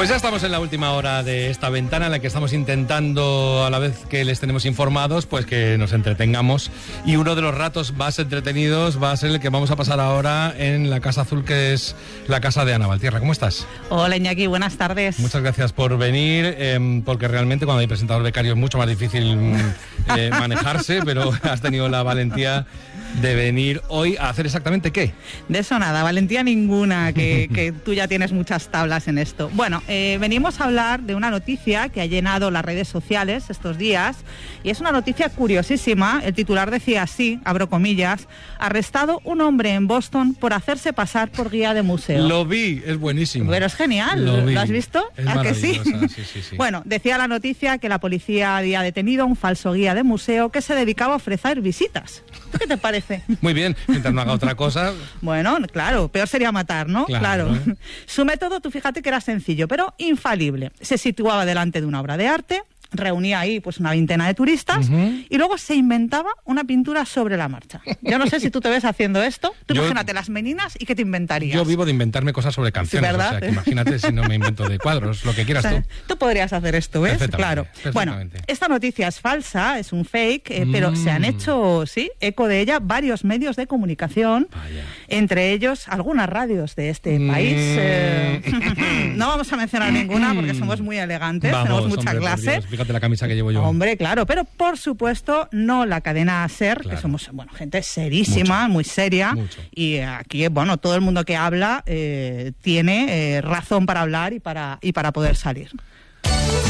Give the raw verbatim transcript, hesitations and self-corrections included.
Pues ya estamos en la última hora de esta ventana en la que estamos intentando, a la vez que les tenemos informados, pues que nos entretengamos. Y uno de los ratos más entretenidos va a ser el que vamos a pasar ahora en la Casa Azul, que es la casa de Ana Valtierra. ¿Cómo estás? Hola, Iñaki, buenas tardes. Muchas gracias por venir, eh, porque realmente cuando hay presentador becario es mucho más difícil eh, manejarse, pero has tenido la valentía de venir hoy a hacer exactamente ¿qué? De eso nada, valentía ninguna, que, que tú ya tienes muchas tablas en esto. Bueno, eh, venimos a hablar de una noticia que ha llenado las redes sociales estos días, y es una noticia curiosísima. El titular decía así, abro comillas: arrestado un hombre en Boston por hacerse pasar por guía de museo. Lo vi, es buenísimo. Pero es genial, lo, ¿lo has visto? Es ¿A que sí? sí, sí, sí. Bueno, decía la noticia que la policía había detenido a un falso guía de museo que se dedicaba a ofrecer visitas. ¿Qué te parece? Muy bien, mientras no haga otra cosa. Bueno, claro, peor sería matar, ¿no? Claro. claro. Su método, tú fíjate que era sencillo, pero infalible. Se situaba delante de una obra de arte, reunía ahí pues una veintena de turistas, uh-huh, y luego se inventaba una pintura sobre la marcha. Yo no sé si tú te ves haciendo esto. Tú yo, imagínate las meninas y ¿qué te inventarías? Yo vivo de inventarme cosas sobre canciones, sí, ¿verdad? O sea, que imagínate si no me invento de cuadros, lo que quieras, o sea, tú. Tú podrías hacer esto, ¿ves? Perfectamente, claro. Bueno, esta noticia es falsa, es un fake, eh, mm. pero se han hecho, sí, eco de ella varios medios de comunicación, Vaya. entre ellos algunas radios de este mm. país. Eh, no vamos a mencionar ninguna porque somos muy elegantes, vamos, tenemos mucha hombre, clase. Fíjate la camisa que llevo yo. Hombre, claro, pero por supuesto no la cadena SER, claro, que somos, bueno, gente serísima, mucho, muy seria, mucho. Y aquí, bueno, todo el mundo que habla eh, tiene eh, razón para hablar y para, y para poder salir.